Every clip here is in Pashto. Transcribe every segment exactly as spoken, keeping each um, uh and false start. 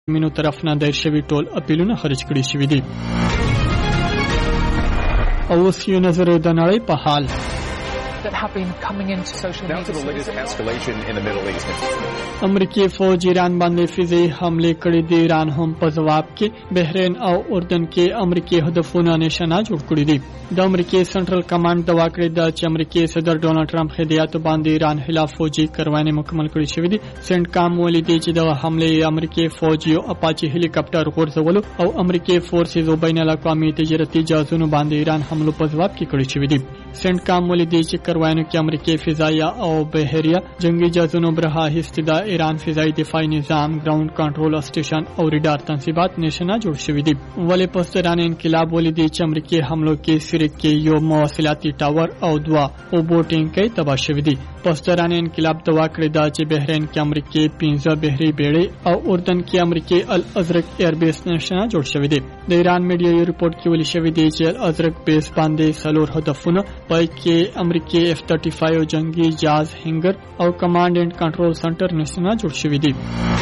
مینو طرف نه دایر شوي ټول اپیلونه خارج کړي شوي دي. او اوس یو نظر د نړۍ په حال. That have been coming into social media. Down to the latest escalation in the Middle East. امریکای فوج ایران باندې فضايي حمله کړې دي. ایران هم په جواب کې بحرین او اردن کې امریکای هدفونه نشانه جوړ کړي دي. د امریکای سنټرل کمانډ دوا کړې ده چې امریکای صدر ډونالد ټرمپ هدایت باندې ایران خلاف فوجي کاروانې مکمل کړې شوې دي. سنټ کام ولیدي چې د حمله امریکای فوج یو اپاچي هلیکاپټر غورځولو او امریکای فورسز او بین الاقوامي تجارتي جهازونو باندې ایران حمله په جواب کې کړې شوې دي. سنټ کام ولیدي چې کاروانو کې امریکای فضائیه او بحریه جنگي جهازونو برها هستدا ایران فضائي دفاعي نظام ګراوند کنټرول سټیشن او ریډار تنصیبات نشانه جوړ شوي دي. ولې پستران انقلاب ولیدي چې امریکای حملو کې سریک کې یو مواصلاتي ټاور او دوا او بوټینګ کې تباہ شوي دي. پستران انقلاب دوا کړی دا چې بحرین کې امریکای پنځه بحري بیړۍ او اردن کې امریکای الازرق ایر بیس نشانه جوړ شوي دي. د ایران میډیا یو ریپورت کې ویل شوی دی چې الازرق بیس باندې څلور هدفونه پای کې امریکای اف تھرٹی فائیو جنگي جهاز هنګر او کمانډ اینڈ کنټرول سنټر نشانه جوړ شوی دی.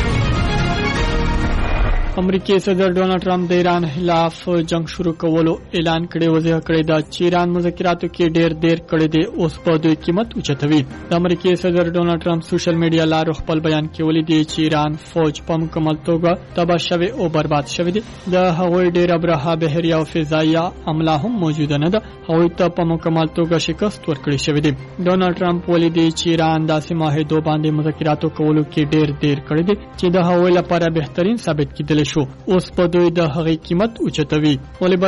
امریکای صدر ډونالد ټرمپ د ایران خلاف جنگ شروع کولو اعلان کړي. وضاح کړی دا چې ایران مذاکراتو کې ډېر دیر کړی دی، اوس په دوی قیمت اوچتوي. د امریکای صدر ډونالد ټرمپ سوشل میډیا لارو خپل بیان کې ولیدي چې ایران فوج په مکمل توګه تباه شوی او برباد شوی دی. د هغوی ډېر ابرها بحریه او فضائیه عمله هم موجوده نه ده. هغوی ته په مکمل توګه شکست ورکړی شوی دی. ډونالد ټرمپ ولیدي چې ایران داسې معاهدو باندې مذاکراتو کولو کې ډېر دیر کړی دی چې د هغوی لپاره بهترین ثابت کېدلی شو. اوس په دوی د هغې قیمت اوچتوي.